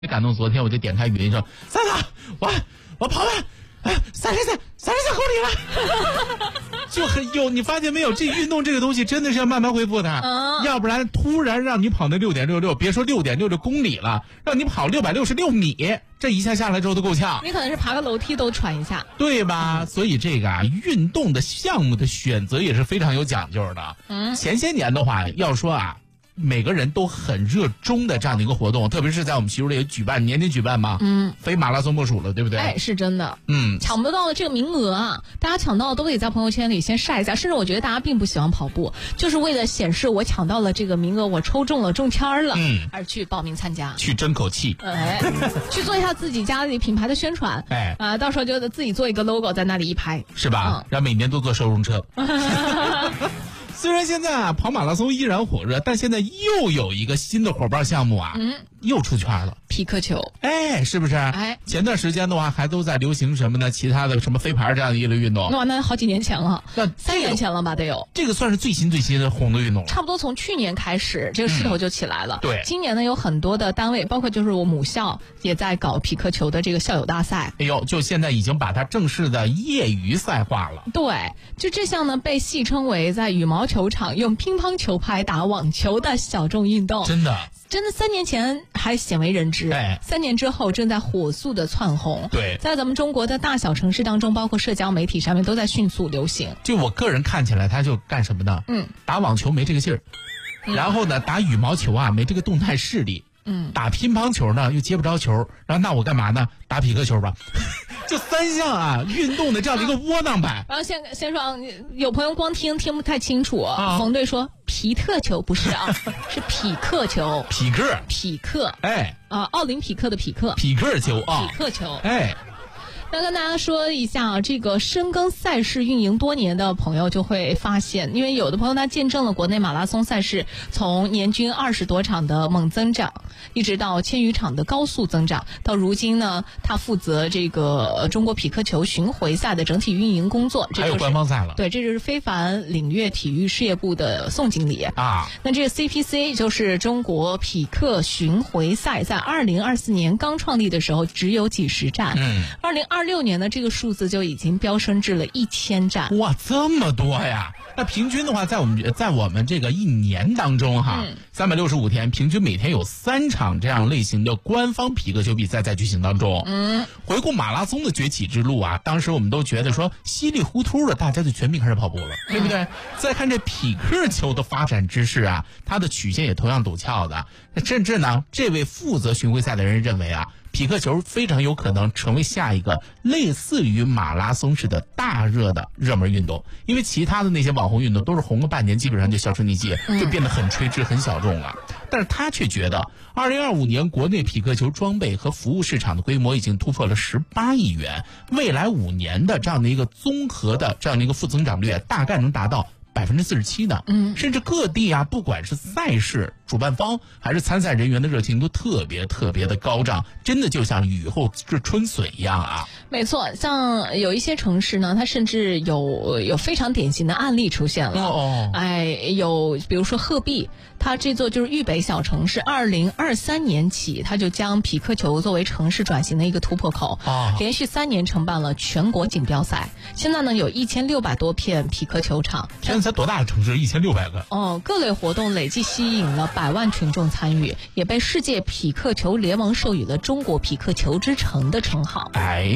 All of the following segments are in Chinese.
感动，昨天我就点开语音说：“三嫂，我跑完33公里了。”就很有，你发现没有？这运动这个东西真的是要慢慢恢复的，要不然突然让你跑那6.66，别说6.66公里了，让你跑666米，这一下下来之后都够呛。 你可能是爬个楼梯都喘一下， 对吧？所以这个运动的项目的选择也是非常有讲究的。前些年的话，要说每个人都很热衷的这样的一个活动，特别是在我们齐鲁也年年举办嘛，非马拉松莫属了，对不对？ 哎，是真的，抢不到的这个名额啊，大家抢到都可以在朋友圈里先晒一下，甚至我觉得大家并不喜欢跑步，就是为了显示我抢到了这个名额，我抽中了中签了，而去报名参加， 去争口气， 去做一下自己家里品牌的宣传，到时候就自己做一个 logo 在那里一拍， 是吧？让每年都坐收容车。虽然现在跑马拉松依然火热，但现在又有一个新的伙伴项目又出圈了， 匹克球。 是不是？前段时间的话还都在流行什么呢？其他的什么飞盘这样的一类运动。 那好几年前了，那3年前了吧，得有。 这个算是最新的红的运动了。 差不多从去年开始，这个势头就起来了。 对， 今年呢有很多的单位，包括就是我母校也在搞匹克球的这个校友大赛。 就现在已经把它正式的业余赛化了。 对，就这项呢被戏称为在羽毛球场用乒乓球拍打网球的小众运动。真的3年前还鲜为人知，3年之后正在火速的窜红。 对， 在咱们中国的大小城市当中，包括社交媒体上面都在迅速流行。 就我个人看起来，他就干什么呢？打网球没这个劲儿，然后呢，打羽毛球没这个动态视力，打乒乓球呢又接不着球，然后那我干嘛呢？打匹克球吧。就3项运动的这样的一个窝囊版。然后先说，有朋友光听不太清楚，冯队说皮特球不是是匹克球。匹克，奥林匹克的匹克。 匹克球匹克球。那跟大家说一下这个深耕赛事运营多年的朋友就会发现，因为有的朋友他见证了国内马拉松赛事从年均20多场的猛增长，一直到1000余场的高速增长，到如今呢，他负责这个中国匹克球巡回赛的整体运营工作， 还有官方赛了。 对，这就是非凡领略体育事业部的宋经理那这个 CPC 就是中国匹克巡回赛，在2024年刚创立的时候只有几十站，2026年的这个数字就已经飙升至了1000站。 哇，这么多呀！那平均的话，在我们这个一年当中365天，平均每天有3场这样类型的官方匹克球比赛在举行当中。回顾马拉松的崛起之路当时我们都觉得说稀里糊涂的大家就全民开始跑步了，对不对？再看这匹克球的发展之势它的曲线也同样陡峭的，甚至呢，这位负责巡回赛的人认为匹克球非常有可能成为下一个类似于马拉松式的大热的热门运动，因为其他的那些网红运动都是红个半年，基本上就销声匿迹，就变得很垂直很小众了。但是他却觉得2025年国内匹克球装备和服务市场的规模已经突破了18亿元，未来5年的这样的一个综合的这样的一个负增长率大概能达到47%的，甚至各地不管是赛事主办方还是参赛人员的热情都特别特别的高涨，真的就像雨后春笋一样没错，像有一些城市呢，它甚至有非常典型的案例出现了。有比如说鹤壁，它这座就是豫北小城市，2023年起，它就将匹克球作为城市转型的一个突破口，连续3年承办了全国锦标赛。现在呢，有1600多片匹克球场。 现在才多大的城市？1600个。 各类活动累计吸引了100万群众参与，也被世界匹克球联盟授予了中国匹克球之城的称号。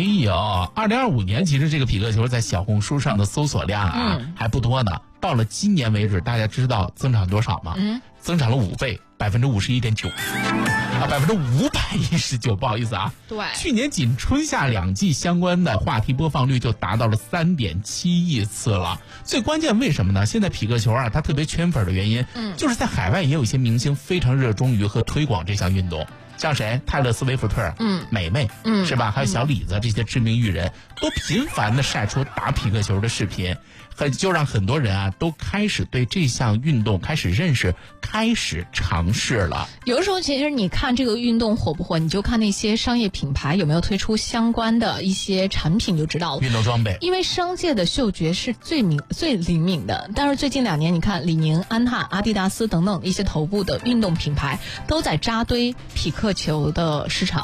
2025年其实这个匹克球在小红书上的搜索量还不多呢。到了今年为止，大家知道增长多少吗？增长了5倍，51.9%。519%，不好意思对， 去年仅春夏2季相关的话题播放率就达到了3.7亿次了。最关键为什么呢？现在匹克球它特别圈粉的原因，就是在海外也有一些明星非常热衷于和推广这项运动。像谁？泰勒斯威夫特，美美，是吧？还有小李子这些知名艺人，都频繁的晒出打匹克球的视频，就让很多人都开始对这项运动开始认识，开始尝试了。 有的时候，其实你看这个运动火不火，你就看那些商业品牌有没有推出相关的一些产品就知道了。 运动装备， 因为商界的嗅觉是最灵敏的。但是最近2年，你看李宁、安踏、阿迪达斯等等一些头部的运动品牌都在扎堆匹克克球的市场。